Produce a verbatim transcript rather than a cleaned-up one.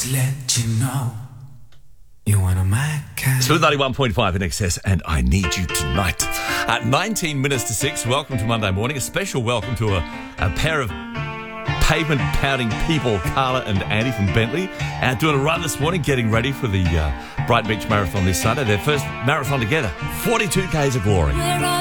Just let you know you're one of my kind. Smooth ninety-one point five in excess, and I Need You Tonight. At nineteen minutes to six, welcome to Monday morning. A special welcome to a, a pair of pavement-pounding people, Carla and Andy from Bentley, out doing a run this morning, getting ready for the uh, Brighton Beach Marathon this Sunday. Their first marathon together, forty-two kays of glory. Where are